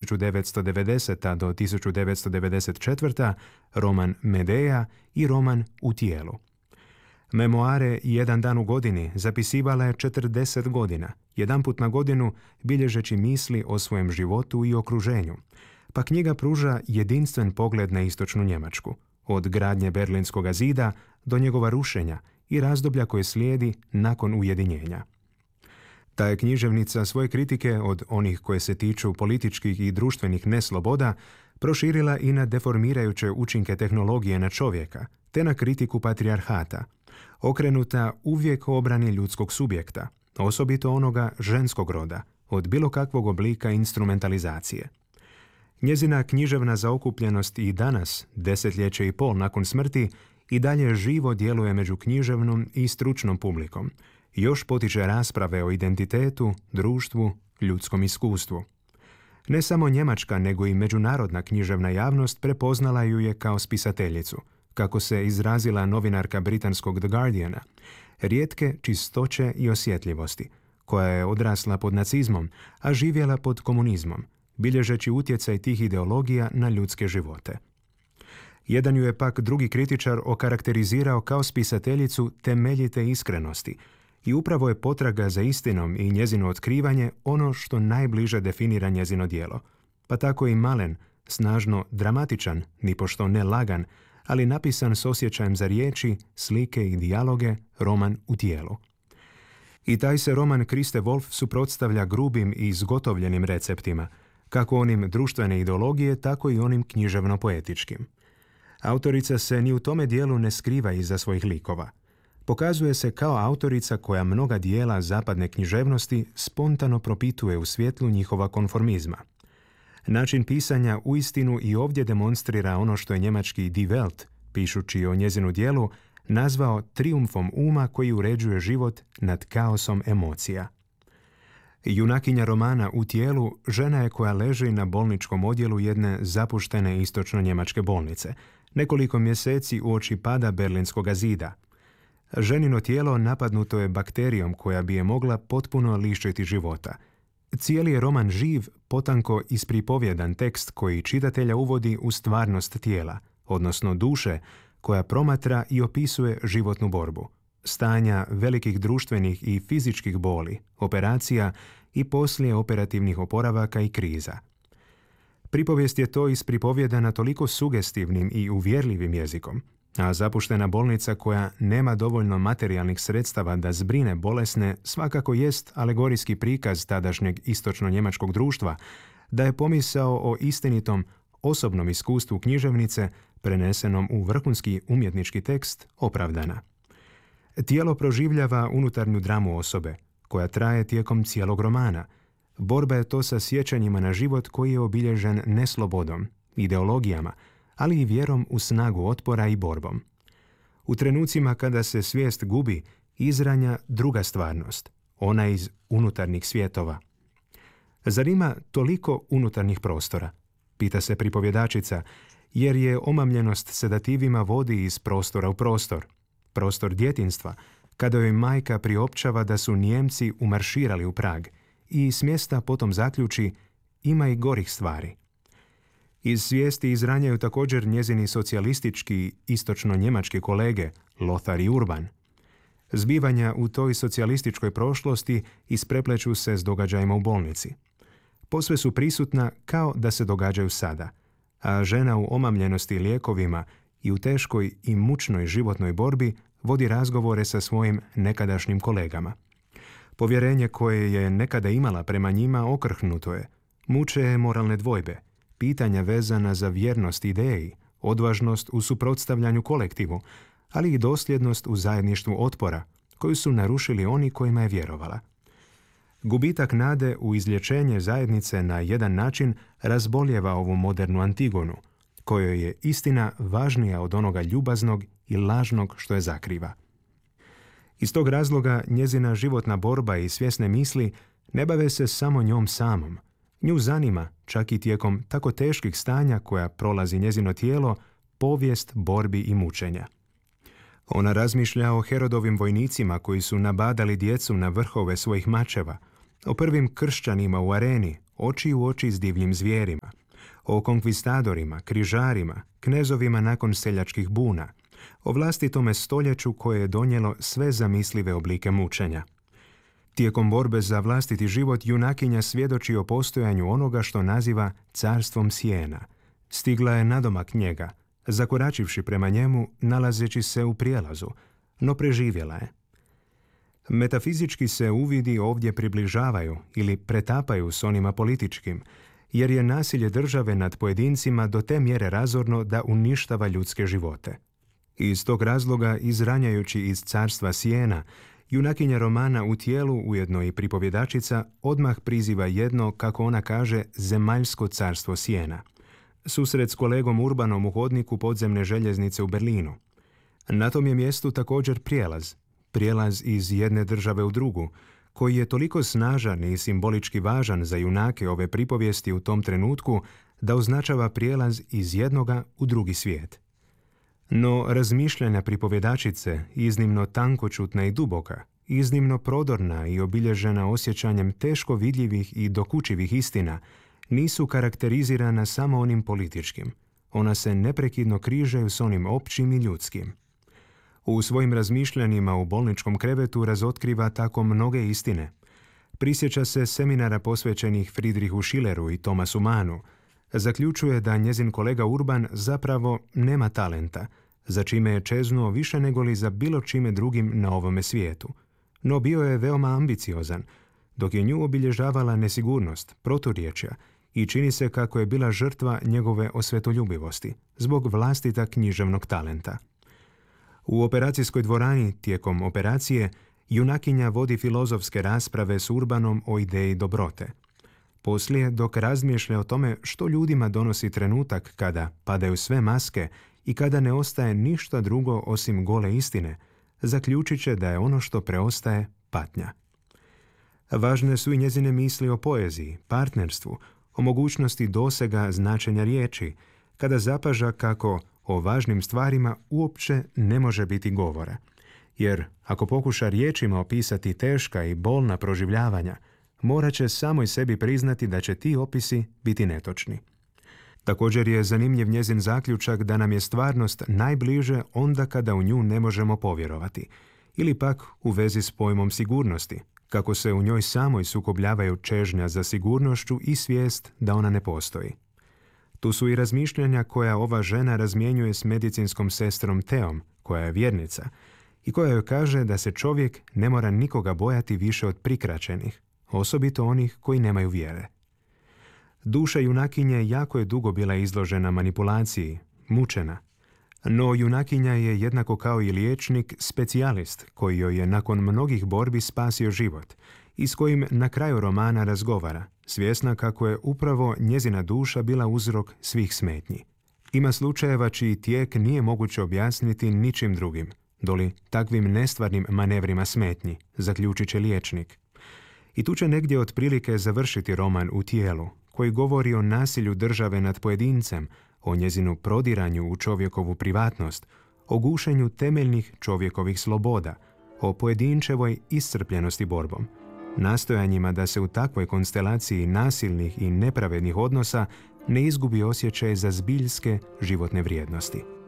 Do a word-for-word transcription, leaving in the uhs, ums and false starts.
tisuću devetsto devedeseta do tisuću devetsto devedeset četvrta, roman Medeja i roman U tijelu. Memoare Jedan dan u godini zapisivala je četrdeset godina, jedanput na godinu bilježeći misli o svojem životu i okruženju, pa knjiga pruža jedinstven pogled na istočnu Njemačku, od gradnje Berlinskog zida do njegova rušenja i razdoblja koje slijedi nakon ujedinjenja. Ta je književnica svoje kritike od onih koje se tiču političkih i društvenih nesloboda proširila i na deformirajuće učinke tehnologije na čovjeka, te na kritiku patrijarhata, okrenuta uvijek obrani ljudskog subjekta, osobito onoga ženskog roda, od bilo kakvog oblika instrumentalizacije. Njezina književna zaokupljenost i danas, desetljeće i pol nakon smrti, i dalje živo djeluje među književnom i stručnom publikom, još potiče rasprave o identitetu, društvu, ljudskom iskustvu. Ne samo njemačka, nego i međunarodna književna javnost prepoznala ju je kao spisateljicu, kako se izrazila novinarka britanskog The Guardiana, rijetke čistoće i osjetljivosti, koja je odrasla pod nacizmom, a živjela pod komunizmom, bilježeći utjecaj tih ideologija na ljudske živote. Jedan ju je pak drugi kritičar okarakterizirao kao spisateljicu temeljite iskrenosti, i upravo je potraga za istinom i njezino otkrivanje ono što najbliže definira njezino djelo, pa tako i malen, snažno dramatičan, nipošto ne lagan, ali napisan s osjećajem za riječi, slike i dijaloge, roman U tijelu. I taj se roman Kriste Wolf suprotstavlja grubim i izgotovljenim receptima, kako onim društvene ideologije, tako i onim književno-poetičkim. Autorica se ni u tome dijelu ne skriva iza svojih likova. Pokazuje se kao autorica koja mnoga dijela zapadne književnosti spontano propituje u svjetlu njihova konformizma. Način pisanja uistinu i ovdje demonstrira ono što je njemački Die Welt, pišući o njezinu dijelu, nazvao trijumfom uma koji uređuje život nad kaosom emocija. Junakinja romana U tijelu žena je koja leži na bolničkom odjelu jedne zapuštene istočno-njemačke bolnice, nekoliko mjeseci uoči pada Berlinskog zida. Ženino tijelo napadnuto je bakterijom koja bi je mogla potpuno lišiti života. Cijeli je roman živ, potanko ispripovjedan tekst koji čitatelja uvodi u stvarnost tijela, odnosno duše, koja promatra i opisuje životnu borbu, stanja velikih društvenih i fizičkih boli, operacija i poslije operativnih oporavaka i kriza. Pripovijest je to ispripovjedana toliko sugestivnim i uvjerljivim jezikom, a zapuštena bolnica koja nema dovoljno materijalnih sredstava da zbrine bolesne svakako jest alegorijski prikaz tadašnjeg istočno-njemačkog društva, da je pomisao o istinitom osobnom iskustvu književnice prenesenom u vrhunski umjetnički tekst opravdana. Tijelo proživljava unutarnju dramu osobe, koja traje tijekom cijelog romana. Borba je to sa sjećanjima na život koji je obilježen neslobodom, ideologijama, ali i vjerom u snagu otpora i borbom. U trenucima kada se svijest gubi, izranja druga stvarnost, ona iz unutarnjih svjetova. Zar ima toliko unutarnjih prostora? Pita se pripovjedačica, jer je omamljenost sedativima vodi iz prostora u prostor. Prostor djetinjstva, kada joj majka priopćava da su Nijemci umarširali u Prag i s mjesta potom zaključi ima i gorih stvari. Iz svijesti izranjaju također njezini socijalistički istočno-njemački kolege Lothar i Urban. Zbivanja u toj socijalističkoj prošlosti isprepleću se s događajima u bolnici. Posve su prisutna kao da se događaju sada, a žena u omamljenosti lijekovima i u teškoj i mučnoj životnoj borbi vodi razgovore sa svojim nekadašnjim kolegama. Povjerenje koje je nekada imala prema njima okrhnuto je, muče je moralne dvojbe, pitanja vezana za vjernost ideji, odvažnost u suprotstavljanju kolektivu, ali i dosljednost u zajedništvu otpora, koju su narušili oni kojima je vjerovala. Gubitak nade u izlječenje zajednice na jedan način razboljeva ovu modernu Antigonu, kojoj je istina važnija od onoga ljubaznog i lažnog što je zakriva. Iz tog razloga njezina životna borba i svjesne misli ne bave se samo njom samom. Nju zanima, čak i tijekom tako teških stanja koja prolazi njezino tijelo, povijest borbi i mučenja. Ona razmišlja o Herodovim vojnicima koji su nabadali djecu na vrhove svojih mačeva, o prvim kršćanima u areni, oči u oči s divljim zvijerima, o konkvistadorima, križarima, knezovima nakon seljačkih buna, o vlastitome stoljeću koje je donijelo sve zamislive oblike mučenja. Tijekom borbe za vlastiti život junakinja svjedoči o postojanju onoga što naziva carstvom sjena. Stigla je nadomak njega, zakoračivši prema njemu, nalazeći se u prijelazu, no preživjela je. Metafizički se uvidi ovdje približavaju ili pretapaju s onima političkim, jer je nasilje države nad pojedincima do te mjere razorno da uništava ljudske živote. Iz tog razloga, izranjajući iz carstva sjena, junakinja romana U tijelu, ujedno i pripovjedačica, odmah priziva jedno, kako ona kaže, zemaljsko carstvo sjena. Susret s kolegom Urbanom u hodniku podzemne željeznice u Berlinu. Na tom je mjestu također prijelaz, prijelaz iz jedne države u drugu, koji je toliko snažan i simbolički važan za junake ove pripovijesti u tom trenutku da označava prijelaz iz jednoga u drugi svijet. No razmišljanja pripovjedačice, iznimno tankočutna i duboka, iznimno prodorna i obilježena osjećanjem teško vidljivih i dokučivih istina, nisu karakterizirana samo onim političkim. Ona se neprekidno križaju s onim općim i ljudskim. U svojim razmišljanjima u bolničkom krevetu razotkriva tako mnoge istine. Prisjeća se seminara posvećenih Friedrichu Schilleru i Thomasu Mannu. Zaključuje da njezin kolega Urban zapravo nema talenta, za čime je čeznuo više nego li za bilo čime drugim na ovome svijetu. No bio je veoma ambiciozan, dok je nju obilježavala nesigurnost, proturječja i čini se kako je bila žrtva njegove osvetoljubivosti, zbog vlastita književnog talenta. U operacijskoj dvorani tijekom operacije junakinja vodi filozofske rasprave s Urbanom o ideji dobrote. Poslije, dok razmišlja o tome što ljudima donosi trenutak kada padaju sve maske i kada ne ostaje ništa drugo osim gole istine, zaključit će da je ono što preostaje patnja. Važne su i njezine misli o poeziji, partnerstvu, o mogućnosti dosega značenja riječi, kada zapaža kako o važnim stvarima uopće ne može biti govora. Jer ako pokuša riječima opisati teška i bolna proživljavanja, morat će samoj sebi priznati da će ti opisi biti netočni. Također je zanimljiv njezin zaključak da nam je stvarnost najbliže onda kada u nju ne možemo povjerovati, ili pak u vezi s pojmom sigurnosti, kako se u njoj samoj sukobljavaju čežnja za sigurnošću i svijest da ona ne postoji. Tu su i razmišljanja koja ova žena razmjenjuje s medicinskom sestrom Teom, koja je vjernica, i koja joj kaže da se čovjek ne mora nikoga bojati više od prikraćenih, osobito onih koji nemaju vjere. Duša junakinje jako je dugo bila izložena manipulaciji, mučena, no junakinja je jednako kao i liječnik specijalist koji joj je nakon mnogih borbi spasio život i s kojim na kraju romana razgovara, svjesna kako je upravo njezina duša bila uzrok svih smetnji. Ima slučajeva čiji tijek nije moguće objasniti ničim drugim, doli takvim nestvarnim manevrima smetnji, zaključit će liječnik. I tu će negdje otprilike završiti roman U tijelu, koji govori o nasilju države nad pojedincem, o njezinu prodiranju u čovjekovu privatnost, o gušenju temeljnih čovjekovih sloboda, o pojedinčevoj iscrpljenosti borbom, nastojanjima da se u takvoj konstelaciji nasilnih i nepravednih odnosa ne izgubi osjećaj za zbiljske životne vrijednosti.